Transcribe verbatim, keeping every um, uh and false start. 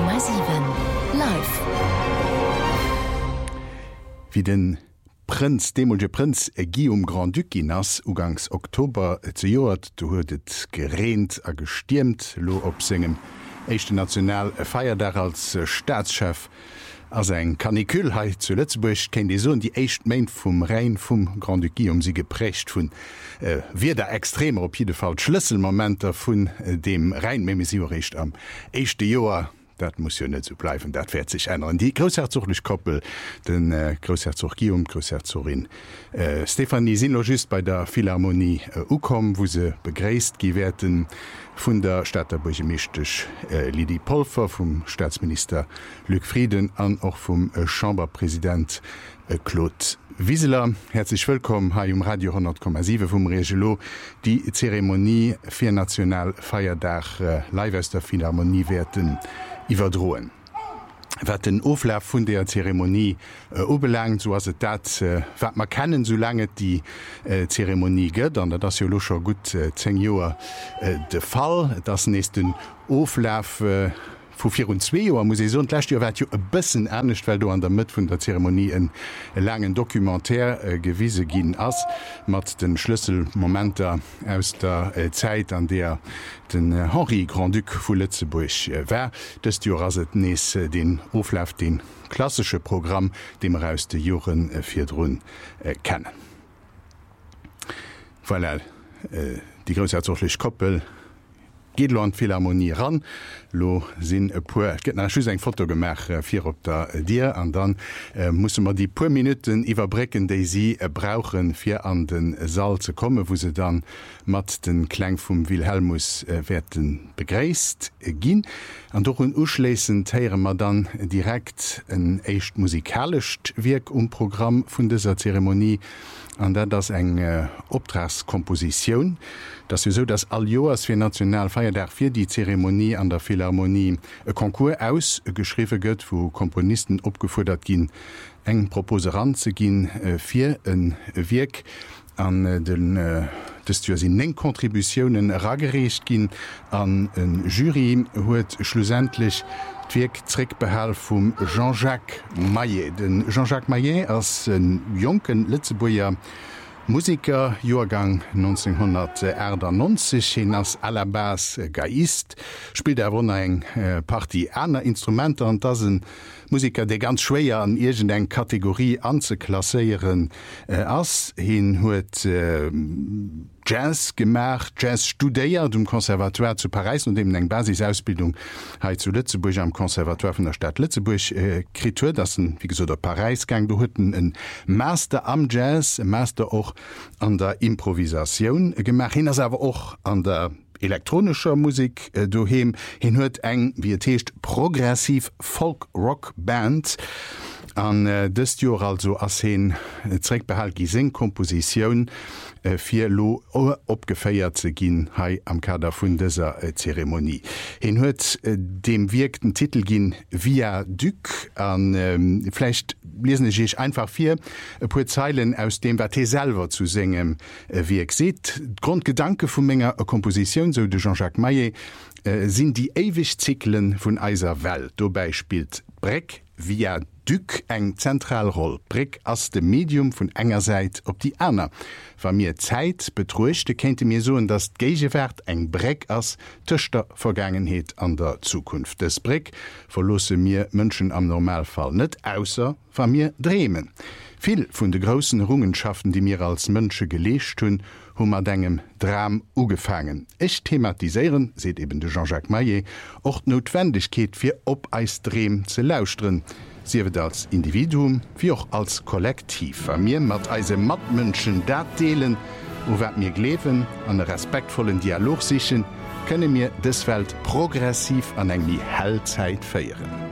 Komma sieben live. Wie den Prinz demolge Prinz e Guillaume Grand-Duc ass ugangs Oktober ze Joert, du huet et gereint a gestiermt lo op segem Echte National Feierdach als Staatschef ass eng Kanikülheit zu Lützeburg kennt die Sohn die echt Main vum Rhein vum Grand-Duc Guillaume sie geprecht vun äh, wie der extremer op jeden Fall Schlüsselmomenter vun äh, dem Rheinmemisiurrecht am echte Joer. Dat muss ja net so bleiben, dat fährt sich ändern. Die großherzoglich Koppel, den äh, Großherzog Guillaume, Großherzogin äh, Stephanie sind noch just bei der Philharmonie äh, ukom, wo sie begräst gewährten von der Stadt der Burgemistisch äh, Lydie Polfer, vom Staatsminister Luc Frieden an auch vom äh, Chamberpräsident äh, Claude Wieseler. Herzlich willkommen hier im Radio hundert Komma sieben vom Regelo. Die Zeremonie für Nationalfeierdach äh, live aus der Philharmonie werden iwwerdroen. Wat den Oflaf vun der Zeremonie äh, obelangt, so as dat äh, wat man kennen so lange die äh, Zeremonie gëtt, an dat jo locher gut äh, zehn Joer äh, de Fall, das nächsten Oflaf äh, vu vierundzwe Joer muss so lächt jo wat jo e bëssen ernstnecht, weil du an der Mitte vun der Zeremonie en langen Dokumentär äh, gewiese ginn ass mat den Schlüsselmomenter aus der äh, Zeit, an der den äh, Henri Grand-Duc vu Lützeburg äh, wär, dës Jo raset nees äh, den Oflaf den klassische Programm, dem er aus de Joren äh, firdrun äh, kennen. Voilà, äh, die großherzoglich Koppel geht lo an Philharmonie ran, lo sinn e puer schüs eng Foto gemach äh, fir op der äh, Dir, an dann äh, muss man die puer Minuten iwwerbrecken, déi sie äh, brauchen fir an den Saal ze komme, wo se dann mat den Klang vum Wilhelmus äh, werden begréist äh, ginn. An doch hun uschlesend heiere man dann direkt en echt musikalischcht Wirk um Programm vun dieser Zeremonie, an der das eng äh, Optragskomposition, dass wir so dass all Joas fir Nationalfeierdach fir die Zeremonie an der Philharmonie e Konkurs ausgeschrieben gëtt, wo Komponisten opgefordert gin, eng Proposerant ze gin äh, fir en Wirk an äh, den äh, sinn eng Kontributionen ragerecht gin an en Jury huet schlussendlich d'Wirk behel vum Jean-Jacques Maillet. Den Jean-Jacques Maillet als en jonken Lützeburger Musiker, Jahrgang neunzehnhundertneunzig, hin als Alabas Gaist, spielt er wunner eng äh, Party aner Instrumente, und das sind Musiker, der ganz schwer an irgendeine Kategorie anzuklassieren äh, ass. Hin huet äh, Jazz gemacht, Jazz studiert am Konservatoire zu Paris und eben eng Basisausbildung he zu Lützeburg am Konservatoire von der Stadt Lützeburg äh, Kritur, das ein, wie gesagt, der Parisgang, du hueten ein Master am Jazz, ein Master auch an der Improvisation gemacht, hin as aber auch an der elektronischer Musik äh, doheim, hin huet eng wie et heescht progressiv Folk-Rock-Band an äh, dëst Jor also ass hin äh, Zréckbehalt gi Singkomposition äh, fir lo opgeféiert ze ginn hai am Kader vun dëser äh, Zeremonie. Hin huet äh, dem wirkten Titel ginn Via Duc an ähm, vielleicht lesen ich einfach vier äh, puer Zeilen aus dem wat selber zu singem äh, wie ik seht. Grundgedanke vum ménger äh, Komposition, so de Jean-Jacques Maillet, äh, sind die Ewigzyklen vun eiser Welt. Dobei spielt Breck Via Duc eng Zentralroll. Breck ass de Medium vun enger Seit op die aner. Wa mir Zeit betruechte, kennte mir so, dass Geigewert eng Breck ass töchter Vergangenheet an der Zukunft. Des Breck verlosse mir Mënschen am Normalfall net, ausser wa mir drehmen. Viel vun de großen Errungenschaften, die mir als Mënsche gelecht hun, hummer degem Dram ugefangen. Ich thematiseieren, seht eben de Jean-Jacques Maillet, och Notwendigkeit fir op eis Dreem ze lauschtren. Sie wird als Individuum wie auch als Kollektiv an mir mat eise Matmënschen dat deelen, wo wat mir glewen an respektvollen Dialog sichen, könne mir des Welt progressiv an eng die Hellzeit feieren.